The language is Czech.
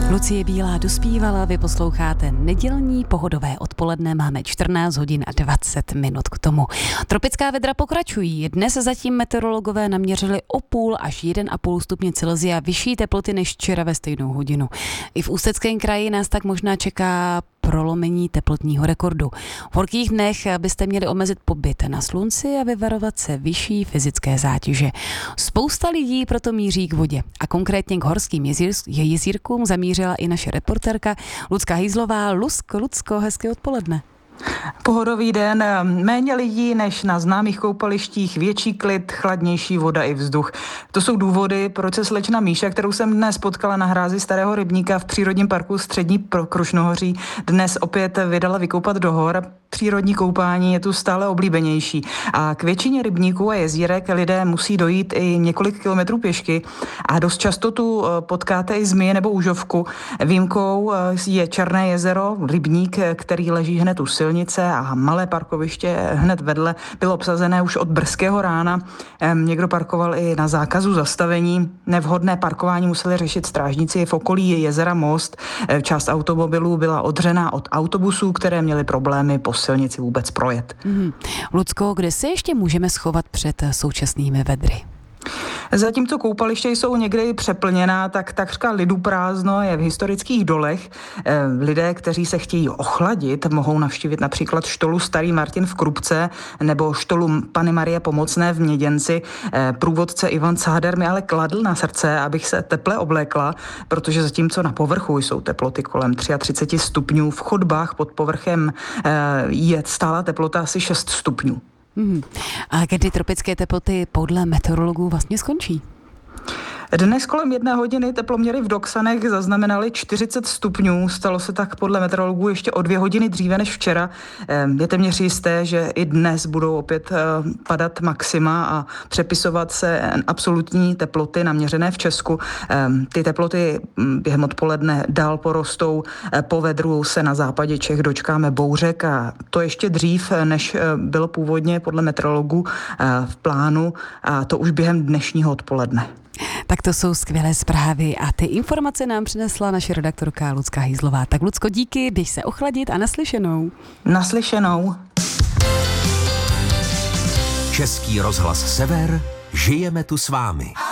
Lucie Bílá dospívala, vy posloucháte nedělní pohodové odpoledne, máme 14 hodin a 20 minut k tomu. Tropická vedra pokračují, dnes zatím meteorologové naměřili o 0,5 až 1,5 stupně Celsia vyšší teploty než včera ve stejnou hodinu. I v Ústeckém kraji nás tak možná čeká prolomení teplotního rekordu. V horkých dnech byste měli omezit pobyt na slunci a vyvarovat se vyšší fyzické zátěže. Spousta lidí proto míří k vodě a konkrétně k horským jezírkům zamířila i naše reportérka Lucka Hýzlová. Lucko, hezké odpoledne. Pohodový den, méně lidí než na známých koupalištích, větší klid, chladnější voda i vzduch. To jsou důvody, proč se slečna Míša, kterou jsem dnes potkala na hrázi Starého rybníka v přírodním parku Střední Krušnohoří, dnes opět vydala vykoupat do hor. Přírodní koupání je tu stále oblíbenější a k většině rybníků a jezírek lidé musí dojít i několik kilometrů pěšky a dost často tu potkáte i zmije nebo úžovku. Výjimkou je Černé jezero, rybník, který leží hned u silnice a malé parkoviště hned vedle bylo obsazené už od brzkého rána. Někdo parkoval i na zákazu zastavení. Nevhodné parkování museli řešit strážníci v okolí jezera Most. Část automobilů byla odřená od autobusů, které měly problémy po silnici vůbec projet. Lucko, kde se ještě můžeme schovat před současnými vedry? Zatímco koupaliště jsou někdy přeplněná, tak takřka lidu prázdno je v historických dolech. Lidé, kteří se chtějí ochladit, mohou navštívit například štolu Starý Martin v Krupce nebo štolu Panny Marie Pomocné v Měděnci. Průvodce Ivan Cáder mi ale kladl na srdce, abych se teple oblékla, protože zatímco na povrchu jsou teploty kolem 33 stupňů, v chodbách pod povrchem je stála teplota asi 6 stupňů. A kdy tropické teploty podle meteorologů vlastně skončí? Dnes kolem 1 hodiny teploměry v Doksanech zaznamenaly 40 stupňů. Stalo se tak podle meteorologů ještě o 2 hodiny dříve než včera. Je téměř jisté, že i dnes budou opět padat maxima a přepisovat se absolutní teploty naměřené v Česku. Ty teploty během odpoledne dál porostou. Po vedru se na západě Čech dočkáme bouřek a to ještě dřív, než bylo původně podle meteorologů v plánu, a to už během dnešního odpoledne. Tak to jsou skvělé zprávy a ty informace nám přinesla naše redaktorka Lucka Hýzlová. Tak Lucko, díky, jdeš se ochladit a naslyšenou. Naslyšenou. Český rozhlas Sever, žijeme tu s vámi.